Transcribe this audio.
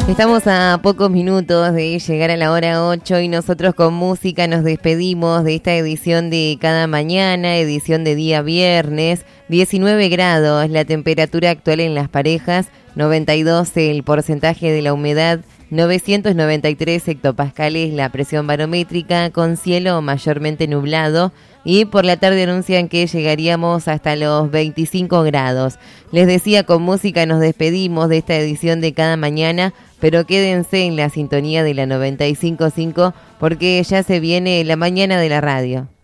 Estamos a pocos minutos de llegar a la hora 8 y nosotros con música nos despedimos de esta edición de Cada Mañana, edición de día viernes. 19 grados la temperatura actual en Las Parejas, 92 el porcentaje de la humedad, 993 hectopascales la presión barométrica, con cielo mayormente nublado, y por la tarde anuncian que llegaríamos hasta los 25 grados. Les decía, con música nos despedimos de esta edición de Cada Mañana, pero quédense en la sintonía de la 95.5 porque ya se viene la mañana de la radio.